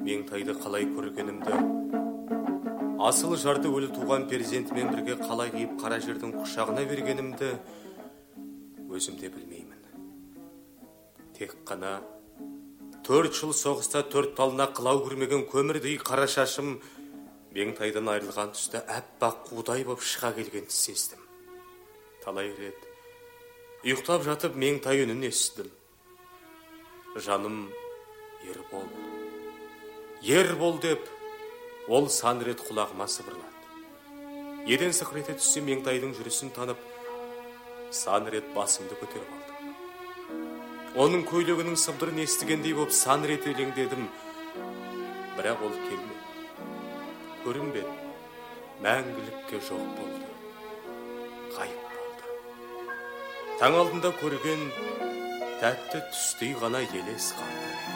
Меңтайды қалай көргенімді, асыл жарты өлі туған перзентімен бірге қалай киіп қара жердің құшағына бергенімді өзім де білмеймін. Тек қана 4 жыл соғыста 4 талына қылау көрмеген көмірдей қара шашым Меңтайдан айырылған тұста әппақ қудай боп шыға келгенді сездім. Талай рет ұйықтап жатып Меңтай үнін естідім. Жаным, Ербол, Ербол деп, ол сан рет құлағыма сыбырлады. Еден сықыр ете түссе Меңтайдың жүрісін танып, сан рет басымды көтеріп алдым. Оның көйлегінің сыбдырын естігендей боп сан рет елеңдедім. Бірақ ол келмеді. Көрінбеді. Мәңгілікке жоқ болды. Ғайып болды. Таң алдында көрген тәтті түстей ғана елес қалды.